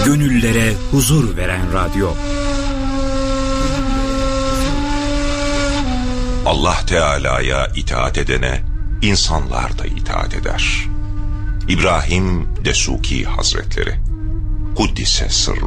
gönüllere huzur veren radyo. Allah Teala'ya itaat edene insanlar da itaat eder. İbrahim Desuki Hazretleri Kuddise Sırru.